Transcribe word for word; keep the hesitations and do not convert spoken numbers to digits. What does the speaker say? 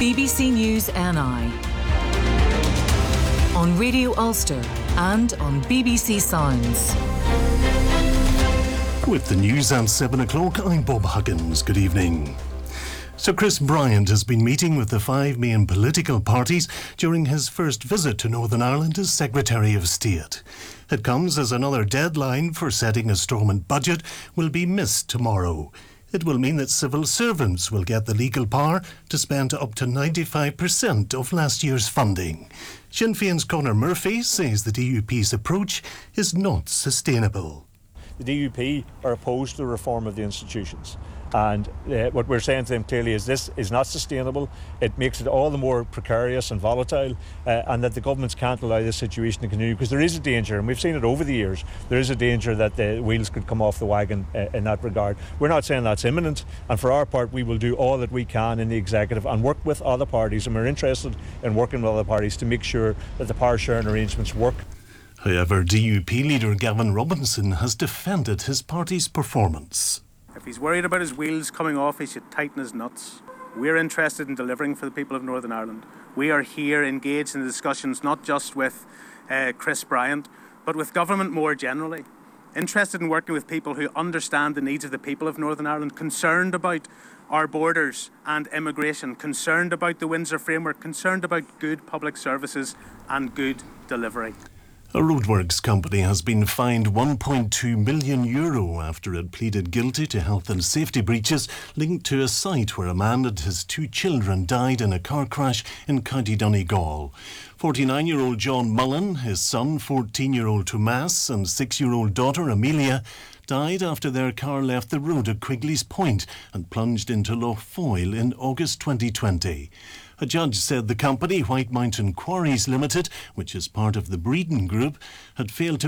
B B C News N I on Radio Ulster and on B B C Sounds. With the news at seven o'clock, I'm Bob Huggins. Good evening. Sir Chris Bryant has been meeting with the five main political parties during his first visit to Northern Ireland as Secretary of State. It comes as another deadline for setting a Stormont budget will be missed tomorrow. It will mean that civil servants will get the legal power to spend up to ninety-five percent of last year's funding. Sinn Féin's Conor Murphy says the D U P's approach is not sustainable. The D U P are opposed to the reform of the institutions. And uh, what we're saying to them clearly is this is not sustainable. It makes it all the more precarious and volatile, uh, and that the governments can't allow this situation to continue, because there is a danger, and we've seen it over the years, there is a danger that the wheels could come off the wagon uh, in that regard. We're not saying that's imminent, and for our part we will do all that we can in the executive and work with other parties, and we're interested in working with other parties to make sure that the power sharing arrangements work. However, D U P leader Gavin Robinson has defended his party's performance. If he's worried about his wheels coming off, he should tighten his nuts. We're interested in delivering for the people of Northern Ireland. We are here engaged in the discussions not just with uh, Chris Bryant, but with government more generally. Interested in working with people who understand the needs of the people of Northern Ireland, concerned about our borders and immigration, concerned about the Windsor Framework, concerned about good public services and good delivery. A roadworks company has been fined one point two million euro after it pleaded guilty to health and safety breaches linked to a site where a man and his two children died in a car crash in County Donegal. forty-nine-year-old John Mullen, his son, fourteen-year-old Tomas and six-year-old daughter Amelia died after their car left the road at Quigley's Point and plunged into Lough Foyle in August twenty twenty. A judge said the company, White Mountain Quarries Limited, which is part of the Breeden Group, had failed to